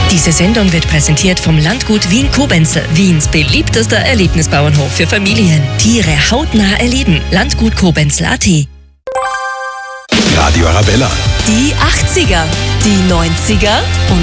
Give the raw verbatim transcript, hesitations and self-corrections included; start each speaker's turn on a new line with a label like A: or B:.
A: Diese Sendung wird präsentiert vom Landgut Wien-Koblenz, Wiens beliebtester Erlebnisbauernhof für Familien. Tiere hautnah erleben. Landgut Koblenz Punkt a t.
B: Radio Arabella.
A: Die achtziger, die neunziger und